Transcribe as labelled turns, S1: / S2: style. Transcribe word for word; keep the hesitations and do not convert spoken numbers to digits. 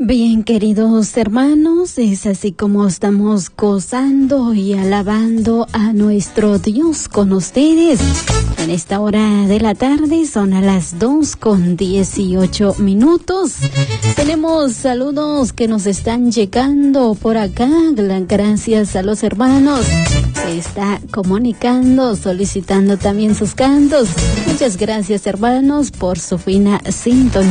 S1: Bien, queridos hermanos, es así como estamos gozando y alabando a nuestro Dios con ustedes. En esta hora de la tarde son a las dos con dieciocho minutos. Tenemos saludos que nos están llegando por acá. Gracias a los hermanos. Se está comunicando, solicitando también sus cantos. Muchas gracias, hermanos, por su fina sintonía.